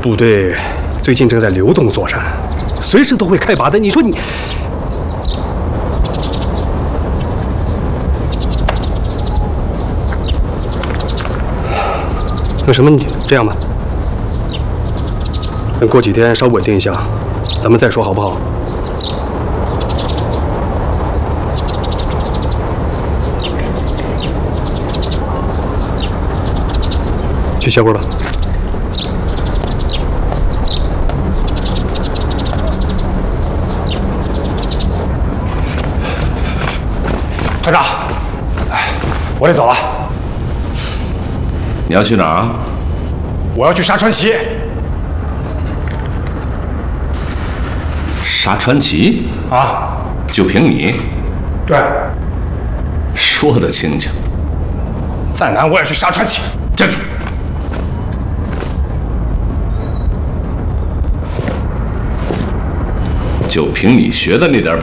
部队最近正在流动作战，随时都会开拔的。你说你，那什么，你这样吧，等过几天稍稳定一下，咱们再说好不好？去歇会儿吧。团长，哎，我得走了。 你要去哪儿啊？ 我要去杀川崎。 杀川崎？ 啊？ 就凭你？ 对。 说得轻巧。 再难我也去杀川崎。 站住！就凭你学的那点